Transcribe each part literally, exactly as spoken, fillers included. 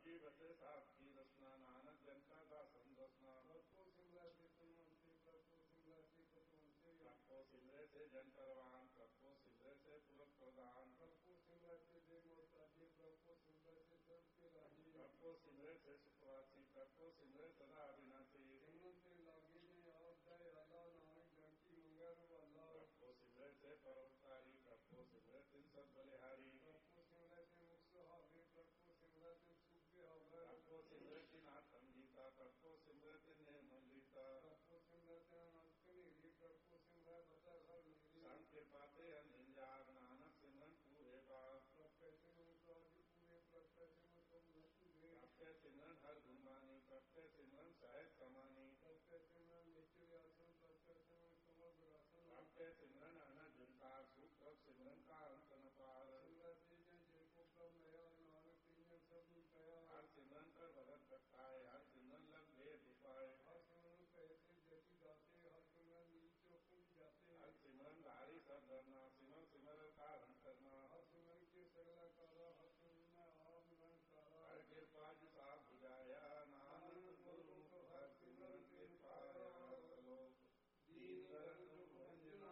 बच्ची बच्चे साथ की रसना नानक जन का दासन रसना प्रभु सिमला से तुमसे प्रभु सिमला से तुमसे प्रभु सिमरे से जन परवान प्रभु सिमरे से तुरंत प्रदान प्रभु सिमला से दे मोताजी प्रभु सिमला से सबके राजी प्रभु सिमरे से सुखवासी प्रभु सिमरे सदा अविनाशी सिमरन से लागे ने और जय अल्लाह नानक जन की मंगल अल्लाह प्रभु सिमरे से परोपकारी प्रभु सिमरे तिन सब बलिहारी प्रभु सिमला से मुक्त हावे प्रभु सिमला से सुख हावे प्रभु सिमरे तिन आत्मगीता प्रभु सिमरे तिन निर्मलीता प्रभु सिमला से अनंत नीरी प्रभु सिमला बता हर नीरी शांति पाते अंजार नानक सिमरन पूरे पाप प्रभु सिमरन स्वादी पूरे प्रभु सिमरन तुम नसुरे प्रभु सिमरन हर गुणमानी प्रभु सिमरन सहज समानी प्रभु सिमरन निश्चय आसन प्रभु सिमरन कमल विरासन प्रभु सिमरन अनंत जनकार सुख प्रभु सिमरन का अंत न पार सिमला से जन जिनको प्रभु नया नानक तीन सब कया हर सिमरन पर भगत रखाए हर सिमरन लग भेद उपाय हर सिमरन कहते जैसी गाते हर सिमरन नीचे कुंज जाते हर सिमरन धारी सब धरना सिमर सिमर कारण करना हर सिमरन के सगला कारा हर सिमरन में आप मन कारा हर कृपा जिसा बुझाया नानक गुरु हर सिमरन के पाया लोक दीन दरद भंजना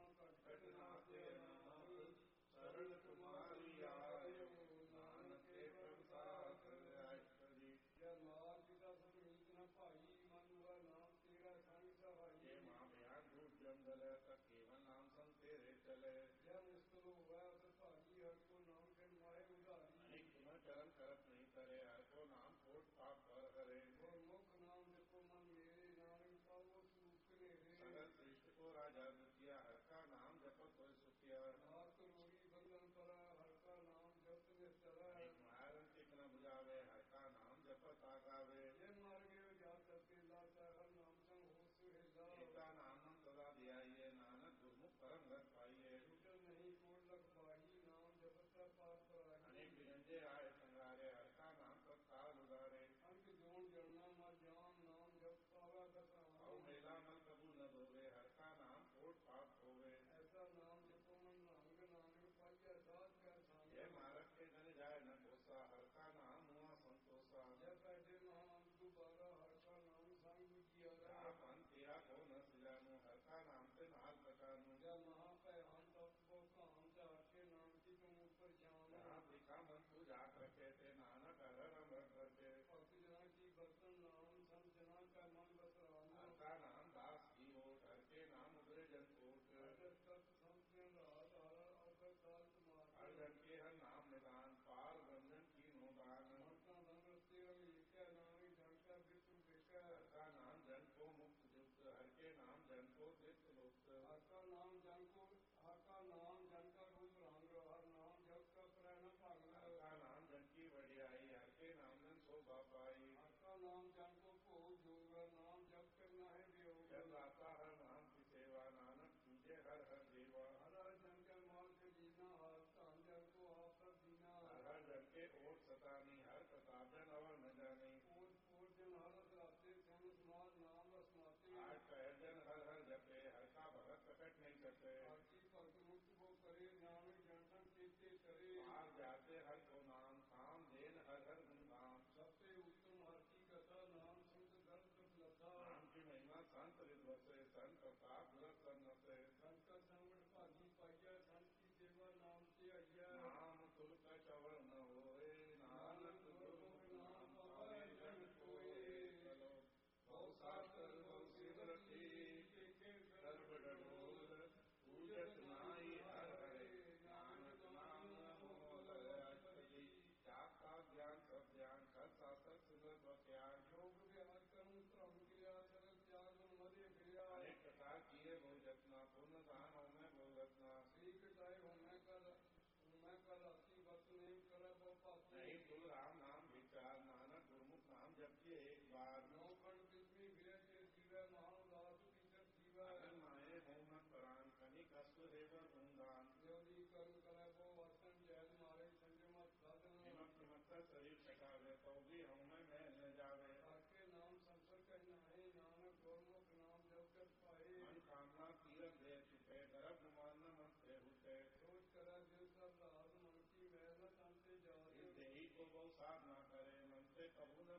घटना के नाथ शरण तुम्हारी आयो नानक के प्रसाद आश्चर्य जय मार पिता सब नीत न भाई मन हुआ नाम तेरा संग सहाई ये माँ बयान रूप जंगल तक केवल नाम संग तेरे चले जय मुश्किल हुआ उस भागी हर को नाम के माए उदारी अनेक तुम्हें चरण करत नहीं करे हर को नाम कोट पाप पर करे और मुख नाम जपो मन मेरे नानक पावो सूख ले सगल श्रेष्ठ को राजा दुखिया हर का नाम जपत हो सुखिया नाथ रोगी बंधन परा हर का नाम जप निस्तरा मारन टिक न बुझावे हर का नाम जपत आगावे ये मार्गे जा सकते लाता हर नाम संग हो सुहेला एका नाम सदा दियाइए नानक गुरमुख परम रस पाइए छूटल नहीं कोट लख पाही नाम जपता पार पर अनेक विरंजे आए संगारे हर का नाम तत्काल उदारे अंक जोड़ जड़ना मर जान नाम जप पावा कथा और मेला मन कबू न धोवे हर का नाम कोट पाप होवे ऐसा नाम जपो मन नांग नानक पाइया साथ का सांग ये मारक के जन जाए न कोसा हर का नाम हुआ संतोषा जय पैदे नाम दोबारा हर का नाम संग किया आप अंतिया को न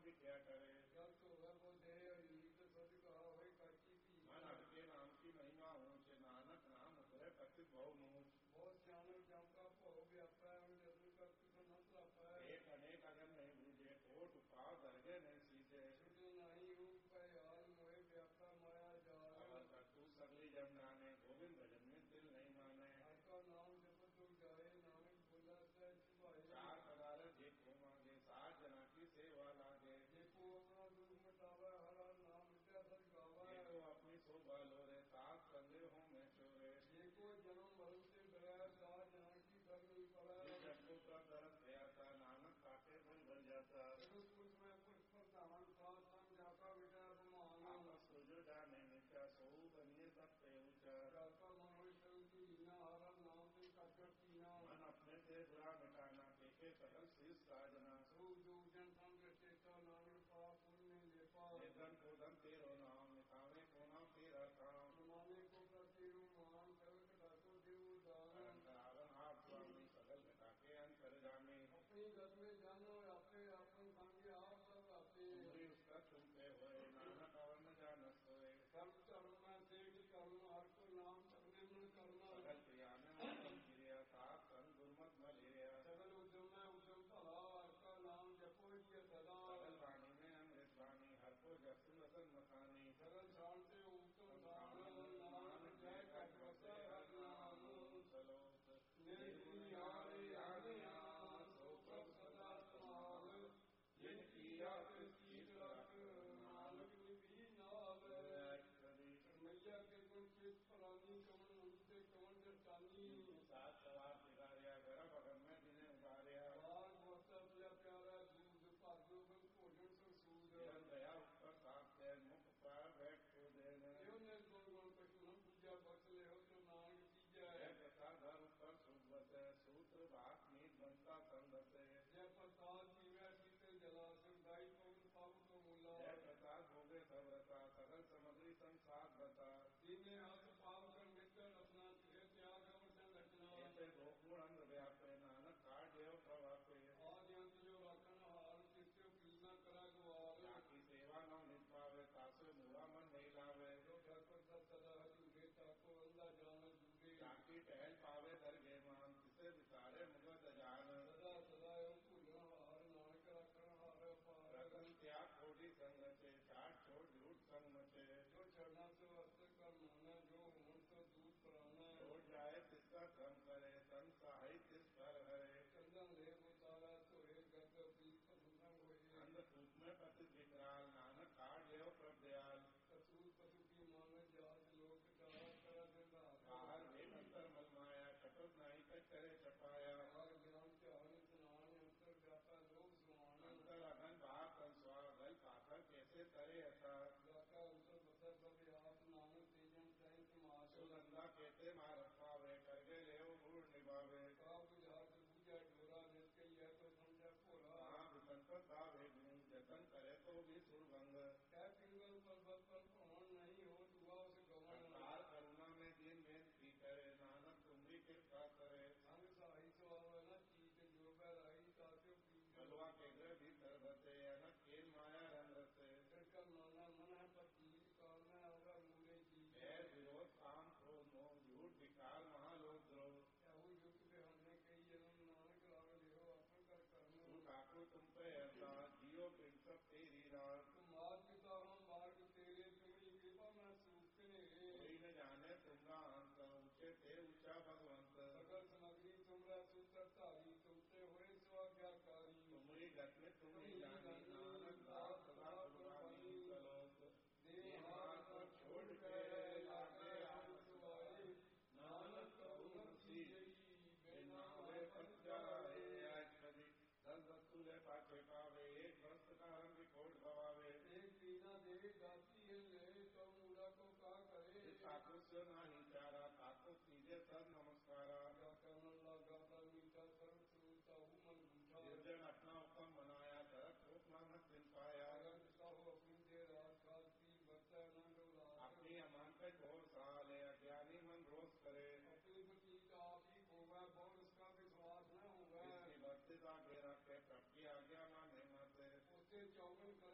दिखया करे। जल धोवे को दे नीत सद कहा होय काची पी मन हटके नाम की महिमा ऊंच, नानक नाम उतरे पतित बहु मूंच। बहुत सियानक जम का भव व्यापै जतन कर तुक न तरापै एक अनेक अगम नहीं बूझे, कोट पाव दरगे नहीं सीधे। छुटे नहीं रूप पै हाल मोहे व्यापै माया जाल अवर करतू सगली जम जाने, गोविंद भजन में दिल नहीं माने। हर का नाम जपत दुख जाए नानक बोला सै सुभाए चार पदार्थ देखो मांगे, सात जना की सेवा लागे। देखो अपना दुख मिटावे हर हर नाम मिटा सद गावे देखो अपनी शोभा लोरे, सात संदेह हो में चोरे। देखो जन्म मरण से डरै सात जना की डर नहीं पड़े जिस जन को प्रभ दरस गया था, नानक काटे बल बन जाता। पुरुष पुरुष में पुरुष प्रधान सात संग जाका बेटा अपमान आपस को जो जाने नित्या, सो बनिए सब पे ऊंचा। जाका मनुष्य की लीना हर हर नाम से कटकर कीना मन अपने से बुरा मिटाना, देखे सकल शीश साजना। सो जो जन संग चेता नानक पाप पुण्य लेपा निर्धन को धन तेरो नाम, मिटावे को नाम तेरा काम। सुनाने को प्रतिरु मान सर्व कटा को देव दान अंतरावन आप स्वामी, सकल घटा के अंतर जामी। अपनी घर में जानो अपने अपन संगे आप सब आते पूरी उसका चुनते हुए, नानक अवन जानस होए। कर्म कर्म में देख कर्म हर को नाम करने में करना सकल क्रिया में उत्तम क्रिया, सात संग दुर्मत मलेरिया। सगल उद्यम में उद्यम भला हर का नाम जपो ये सदा सकल वाणी में अमृत वाणी, हर को जस रसन मखानी। सगल शान से उत्तम दान नाम जय कटवत हर नाम चलो निर्गुणियारे आनया सो प्रभ सदा समाल जिन किया कृति रख नानक निभि नाल मैया के गुण चित फलानी कमन उनसे कमन दर्शानी सात सवार सिगारिया, गर्भ अगम में जिन्हें उतारिया। बाल गोता पिया प्यारा दूध भाग्यो बल भोजन सो सूद गया ऊपर सात है, मुख प्राण बैठ को देने। यो निर्गुण गुण पशु न पूजा बस ले हो तो नानक सीजा जय प्रसाद धर ऊपर सुबत है, सूत्र बात नीत बनता संगत है। जय प्रसाद पीवे शीतल जलाशय दाई पवन पावन को मूला जय प्रसाद भोगे सब रता, सकल सामग्री संसार बता। दीने हाथ पाव कर मित्र अपना तुझे त्याग अवसन रचना ऐसे गोकुल अंग व्यापे, नानक काट देव प्रभापे। आदि अंत जो रखन हार चित्त पीना करा गुआर जाकी सेवा न नित पावे, तासे मुआ मन नहीं लावे। जो घर पर सब सदा हजूरे ताको अल्लाह जान जूरे जाकी टहल पावे दरगे मान, किसे विचारे मुगत जान। सदा सदा यो भूलन हार नानक रखन हार पार रतन त्याग कोटि संगते, चाट छोड़ झूठ संग मचे। जो चढ़ना से वस्त्र कर माना जो होन तो दूध प्राणा छोड़ जाए तिसका श्रम करे, संग सहाय तिस कर हरे। चंदन ले उतारा तो हे गर्भ प्रीत पसंद होए अंधकूप में पति विकराल, नानक काट देव प्रभ दयाल। कसूर पशु की मान जात लोक चार कर दिन बाहर वेद अंतर मल माया, कटुक नहीं कट करे चपाया। बाहर ज्ञान चाहन स्नान अंतर व्यापा लोक समान अंतर अगन बाहर संस्वार, गल पाकर कैसे करे ऐसा। व्यापा अंतर बसर सब आप नानक तेजन सैन समास सुगंधा कहते मारत पावे, करगे ले गुण निभावे। का बुझात पूजा डोरा नित्य यह तो समझा भोरा वहाँ विसंपत भावे गुण, जतन करे तो भी सुरभंग। क्या पिंगल पर्वत पर पवन नहीं हो दुआ उस गवन संसार करुणा में दीन बेनती करे, नानक तुम्हारी कृपा करे। संग साही सुहाव न चीत जो बराई तात्यो पीज बलवा के ग्रह भीतर बसे, अनक के माया रंग से। कर माना मन है पर चीज काल में अवर मूले चीज बैर विरोध काम क्रोध मोह, झूठ विकार महालोक द्रोह। यहू युक्त बेहने के जन्म नानक राग लियो अपन कर कर्म तू ठाकुर तुम पे ऐसा, जियो पिंड सब तेरी रात। तुम मात पिता हम मार्ग तेरे तुम्हारी कृपा में सूखने कोई न जाने तुम्हारा अंत, ऊंचे थे ऊंचा भगवंत। सगल सामग्री तुमरा सूत्र तारी तुमसे हुए स्वाज्ञाकारी तुम्हारी गत में तुम ही जानी, नानक दास सदा कुर्बानी सलोक। देह हाथ को छोड़ के लागे हम सुवाए, नानक कहूँ सी बिना वे पत जाए। कभी दस वस्तु ले पाछे पावे, एक वस्त्र का रंग कोट गवावे। एक पीना दे दाती है ले तो मूला को का करे ठाकुर से नाही चारा, ठाकुर सीधे सब नमस्कारा। मन लगा पर मीठा सर्व सुनता हूँ मन बूझा निर्जन अपना हुक्म मनाया, तरफ रूप नानक दिन पाया। अगर पिता हो अपनी दे रात काल की बच्चा न डोला अपनी अमान पे घोर साले, अज्ञानी मन रोज करे। अपनी पति का आप ही होगा और उसका विश्वास न होगा इसकी भक्ति आगे रखे, प्रभु की आज्ञा माने मत। उससे चौवन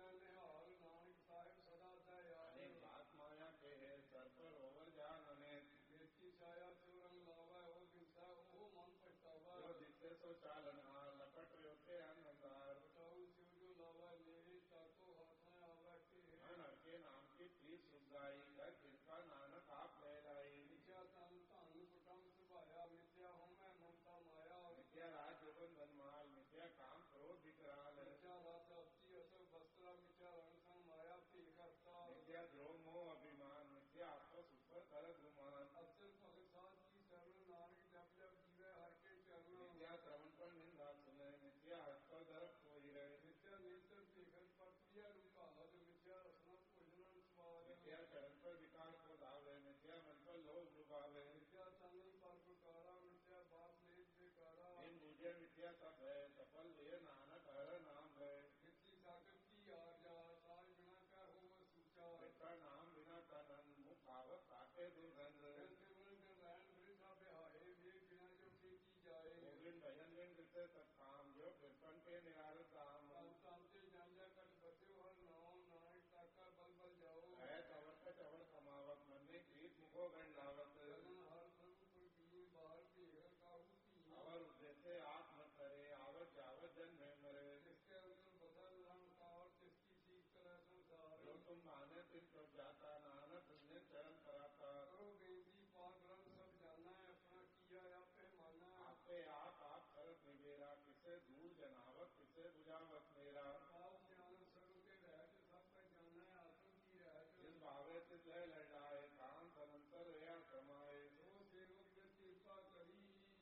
लय लय जाए कांत अनंतर या समाए सो सेवक ने कृपा करी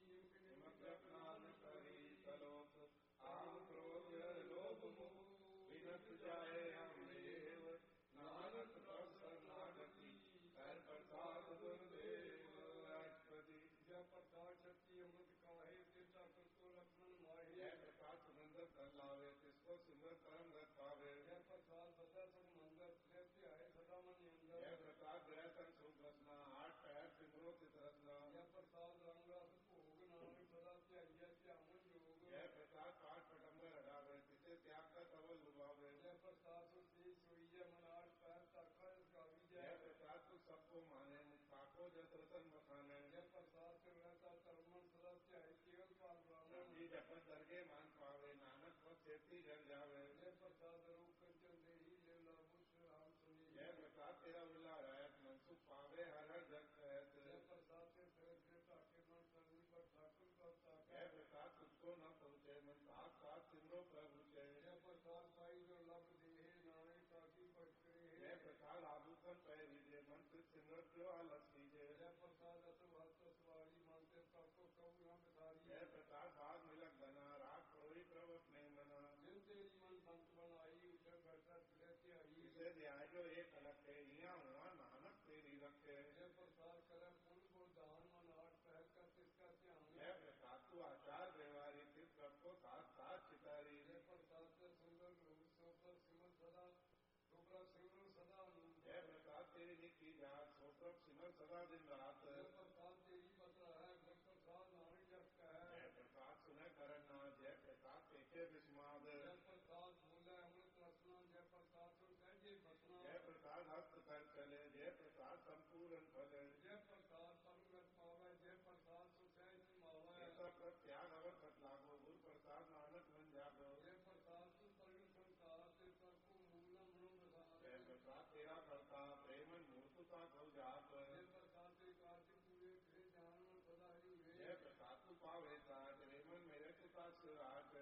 हिमत अपना न करी तलोक काम क्रोध लोभ मोह विनत जाए हम देव नानक प्रभ शरणागति कर प्रसाद गुरुदेव राष्ट्रपति जय प्रसाद शक्ति अमृत काहे तीर्था को लक्ष्मण माहे जय प्रसाद सुनंदर कर लावे तिसको सिमर परम रथ पावे जय प्रसाद सदा सब मंगल श्रेष्ठ है सदा मन अंदर जय प्रसाद ग्रह तन सुख रसना आठ पैर सिमरो तिस रसना जय प्रसाद रंग रस भोग नानक सदा त्याग त्यामन योग जय प्रसाद पाठ पटम्बर अगावे तिसे त्याग का तवल लुभावे जय प्रसाद से सोइया मन आठ पैर तखा गावी जय प्रसाद तू सबको माने मुखाको जस रतन बखाने जय प्रसाद से रहता कर्मन सदा त्याग केवल पार ब्राह्मण जी जपत दरगे मान पावे नानक पद सेती जग जावे जय प्रसाद रूप कंचन देही ले लाभो श्री राम सुनी जय प्रसाद तेरा उल्ला रहत मनसुख पावे हर हर जग कहत जय प्रसाद से सहज से ताके मन करनी पर ठाकुर का ताके जय प्रसाद तुझको न पहुँचे मन साथ साथ सिमरो प्रभु से जय प्रसाद पाई जो लब देहे नानक ताकी पटकरे जय प्रसाद आभूषण पहरीजे मन फिर सिमरत जो आलस कीजे जय प्रसाद अस भक्त सवारी मानते सबको कबू न बिसारी जय प्रसाद भाग मिलक बना राग प्रोही प्रभु अपने मना जिन तेरी मन संत बनाई उठे बैठा रहते आई इसे ध्याय जो एक अलग है यहाँ हुआ नानक तेरी रखे जय प्रसाद करे पुण्य को दान मन आठ पहल कर तिसका ध्यान जय प्रसाद तू आचार व्यवहारी तिस सबको साथ साथ चितारी जय प्रसाद से सुंदर रूप सोपर सिमर सदा सोपर सिमर सदा जय प्रसाद तेरी निकी जात सोप्रभ सिमर सदा दिन रात जय प्रसाद तेरी पत्र है गुर प्रसाद नानक जप है जय प्रसाद सुनय करना जय प्रसाद पेखे विस्माद जय प्रसाद बोले अमृत रसना जय प्रसाद सुन सहजे बसना जय प्रसाद हस्त कर चले जय प्रसाद संपूर्ण फले जय प्रसाद परमगत पावे जय प्रसाद सुन सहज मावे ऐसा प्रत्याग अवर खत लागो गुरु प्रसाद नानक मन जागो जय प्रसाद सुन परम संसार से सबको मूलम मनो जय प्रसाद तेरा करता प्रेमन मूर्तता को जाप जय प्रसाद से कार्तिक पूरे फिर ध्यान में सदा ही हुए जय प्रसाद तू पावे साज रेमन मेरे तुता सिराज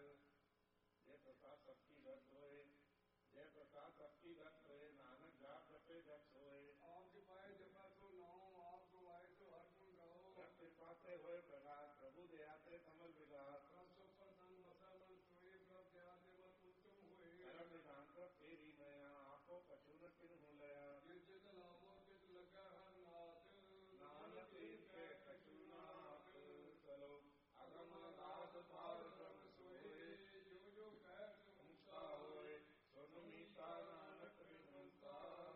जय प्रसाद सबकी गत होए जय प्रसाद सबकी गत होए नानक जाप जपे जप सोए आपके पाए जपा तो नाओ आप जो आए तो हर गुण गाओ जब कृपा से होए प्रगात प्रभु दया से कमल विलास प्रसव पर धन बसा मन सोए प्रभ दया से मत उत्तम हुए कर्म निधान पर तेरी नया आपो कछु न किन्हु लया जिस जित लाभो जित लगा हर नाथ नानक के कछु नाथ चलो अगम नाथ पार ब्रह्म सोए जो जो कह मुक्ता होए सुन मीता नानक विमुक्ता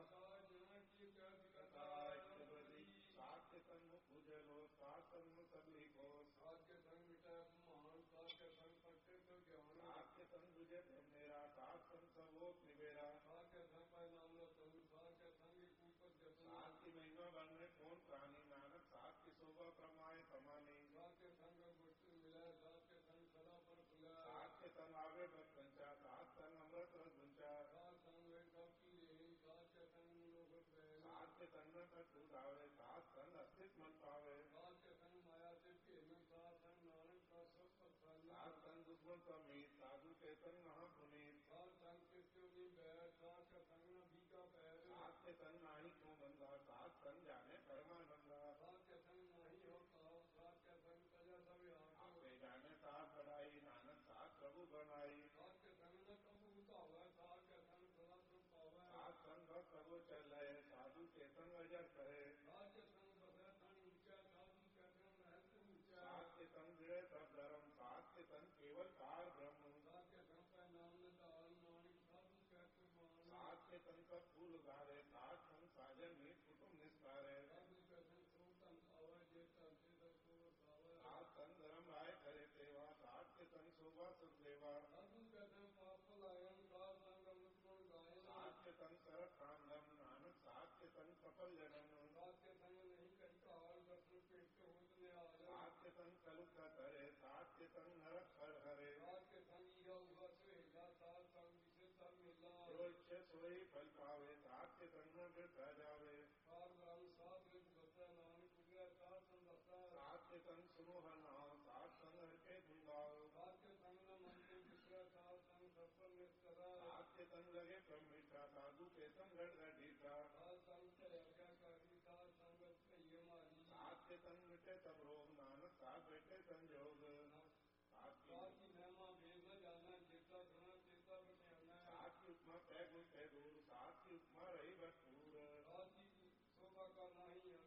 जन की कथा बदी सात्य सन्मुख बुझलो सात सन्मुख सबली को साध्य संग मिटा महान साध्य संग पट्टे तो ज्ञान सात्य संग बुझे मेरा सात संग सबोत निबेरा साध्य संग पर नाम संग साध्य संग ऊपर जसन सात्य महिमा वन में कौन प्राणी नानक सात्य शोभा प्रमाय प्रमाणी साध्य संग गुट मिला साध्य संग सदा पर खुला सात्य संग आवे बस पंचा सात संग अमृत रस गुंचा सात संग वे सब की यही साध्य संग लोग सात्य संग न कटू धावे सात संग अस्तित्व मन पावे साध्य संग माया से प्रेम सात संग नानक का सब प्रसन्न सात संग दुश्मन समीत साधु के संग महापुनीत सात संग किसको नहीं बैर साध्य संग न भीगा पैर सात्य संग नाही को बंधा सात संग जाने परमानंदा साध्य संग नहीं होता साध्य संग सजा सब आपे जाने सात बढ़ाई नानक सात प्रभु बनाई साध्य संग न कबू हुआ साध्य संग सदा सुख पावे सात संग भक्त प्रभु चले साधु के संग अजर करे साध्य संग बसा संग ऊंचा साधु का संग रहते ऊंचा सात्य संग दृढ़ सब धर्म सात्य संग केवल पार ब्रह्म साध्य संग का नाम न दाल नानक साधु का कुर्बान सात्य संग सब फूल उगारे सात संग साजन मीत कुटुंब निस्तारे साधु का संग सोतन पावे जेता से सबको पावे सात संग धर्म राय करे सेवा सात्य संग शोभा सुख देवा साधु का संग पाप लायन सात संग अमृत गुण गायन सात्य संग सरत कांडम नानक सात्य संग सफल जनम साध्य संग नहीं कही काल दर्शन पेट के होतने आल सात्य संग कलुक करे सात्य संग नरक हर हरे साध्य संग यह हुआ सुहेला सात संग विषय सब मिला जो इच्छे सोई फल पावे सात्य संग न वृद्ध जावे काल ब्रह्म सात ऋत बसा नानक पुण्य सात संग बसा सात्य संग सुनो हनाओ सात संग हर के गुंगाओ साध्य संग न मन के विषय सात संग सफल निष्करा सात्य संग लगे ब्रह्मिका साधु के संग गढ़ गढ़ीका सात संग ਸਭ ਰੋਗ ਨਾਨਕ ਸਾਧ ਬੈਠੇ ਸੰਜੋਗ ਸਾਧ ਕੀ ਸਾਧ ਕੀ ਮਹਿਮਾ ਵੇਦ ਨ ਜਾਣਾ ਚੇਤਾ ਸੁਣਾ ਚੇਤਾ ਪਛਾਣਾ ਸਾਧ ਕੀ ਉਪਮਾ ਤੈ ਗੁਣ ਤੈ ਦੂਰ ਸਾਧ ਕੀ ਉਪਮਾ ਰਹੀ ਭਰਪੂਰ ਸਾਧ ਕੀ ਸੋਭਾ ਕਾ ਨਾਹੀ